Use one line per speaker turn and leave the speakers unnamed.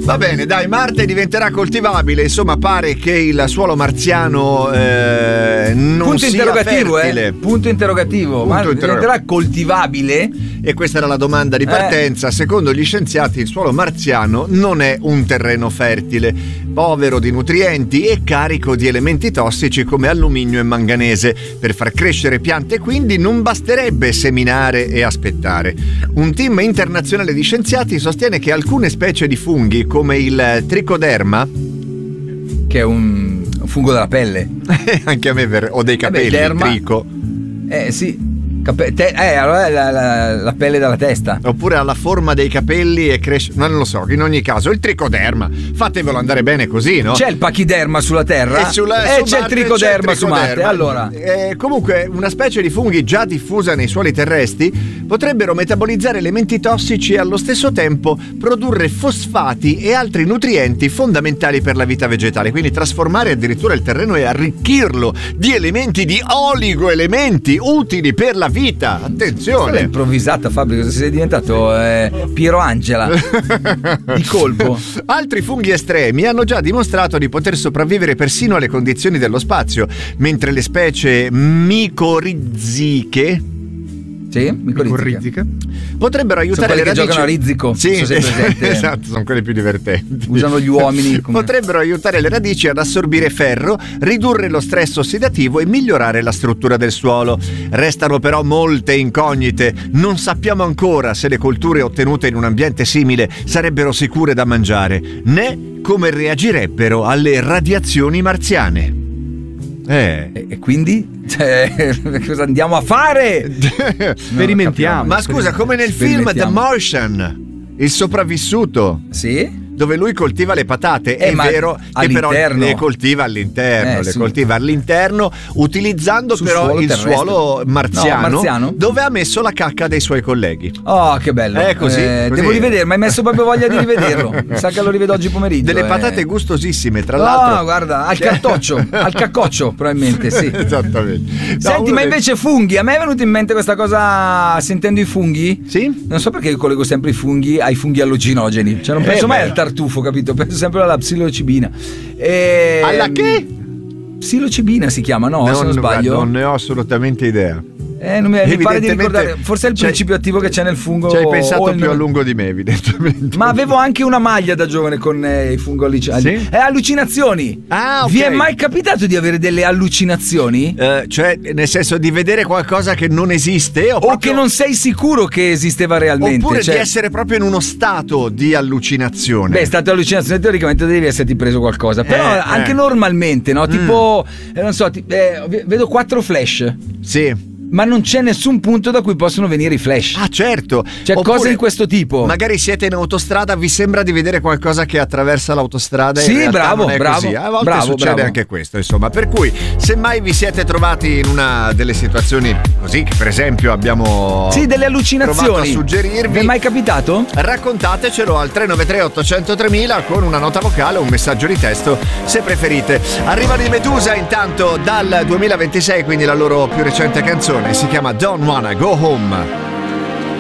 Va bene, dai, Marte diventerà coltivabile, insomma pare che il suolo marziano non
punto
sia
interrogativo,
fertile.
Punto interrogativo, ma diventerà coltivabile?
E questa era la domanda di partenza. Secondo gli scienziati il suolo marziano non è un terreno fertile, povero di nutrienti e carico di elementi tossici come alluminio e manganese. Per far crescere piante quindi non basterebbe seminare e aspettare. Un team internazionale di scienziati sostiene che alcune specie di funghi come il tricoderma,
che è un fungo della pelle.
anche a me ho dei capelli,
derma,
trico.
Sì. Allora la pelle dalla testa.
Oppure ha la forma dei capelli e cresce. Non lo so, in ogni caso, il tricoderma. Fatevelo andare bene così, no?
C'è il pachiderma sulla Terra e c'è il tricoderma su Marte. Allora,
comunque, una specie di funghi già diffusa nei suoli terrestri potrebbero metabolizzare elementi tossici e allo stesso tempo produrre fosfati e altri nutrienti fondamentali per la vita vegetale. Quindi trasformare addirittura il terreno e arricchirlo di elementi di oligoelementi utili per la vita. Attenzione.
È improvvisata, Fabio, sei diventato Piero Angela di colpo.
Altri funghi estremi hanno già dimostrato di poter sopravvivere persino alle condizioni dello spazio, mentre le specie micorizziche potrebbero aiutare le radici.
Giocano a rizzico.
Sì,
presente.
Esatto, sono quelle più divertenti.
Usano gli uomini
potrebbero aiutare le radici ad assorbire ferro, ridurre lo stress ossidativo e migliorare la struttura del suolo. Restano però molte incognite. Non sappiamo ancora se le colture ottenute in un ambiente simile sarebbero sicure da mangiare, né come reagirebbero alle radiazioni marziane.
E quindi? Cosa andiamo a fare?
Sperimentiamo.
Ma scusa, come nel film The Martian, il sopravvissuto.
Sì?
Dove lui coltiva le patate, è vero che però le coltiva all'interno, utilizzando però il suolo marziano, dove ha messo la cacca dei suoi colleghi.
Oh, che bello.
È così.
Devo rivederlo, mi hai messo proprio voglia di rivederlo. Mi sa che lo rivedo oggi pomeriggio.
Delle patate gustosissime, tra l'altro.
No, guarda, al cartoccio, al caccoccio probabilmente, sì.
Esattamente.
Senti, ma invece funghi, a me è venuta in mente questa cosa sentendo i funghi.
Sì?
Non so perché io collego sempre i funghi ai funghi allucinogeni. Cioè non penso mai al tartufo, capito? Penso sempre alla psilocibina.
Alla che?
Psilocibina si chiama, no? Se non sbaglio.
Non ne ho assolutamente idea.
Mi pare di ricordare. Forse è il principio attivo che c'è nel fungo.
Ci hai pensato più a lungo di me, evidentemente.
Ma avevo anche una maglia da giovane con i fungo allucinogeni.
Sì?
Allucinazioni.
Ok.
Vi è mai capitato di avere delle allucinazioni?
Cioè, nel senso di vedere qualcosa che non esiste
o che non sei sicuro che esisteva realmente.
Oppure di essere proprio in uno stato di allucinazione.
Stato di allucinazione teoricamente devi esserti preso qualcosa. Però anche normalmente, no? Tipo, non so, vedo 4 flash.
Sì.
Ma non c'è nessun punto da cui possono venire i flash.
Ah, certo.
Cioè, cose di questo tipo.
Magari siete in autostrada, vi sembra di vedere qualcosa che attraversa l'autostrada.
Sì,
in realtà
bravo,
non è
bravo.
Così. A volte succede anche questo, insomma. Per cui, se mai vi siete trovati in una delle situazioni così, che per esempio abbiamo
delle allucinazioni,
provato a suggerirvi,
vi è mai capitato?
Raccontatecelo al 393 800 3000 con una nota vocale o un messaggio di testo, se preferite. Arrivano i Medusa intanto dal 2026, quindi la loro più recente canzone si chiama Don't Wanna Go Home.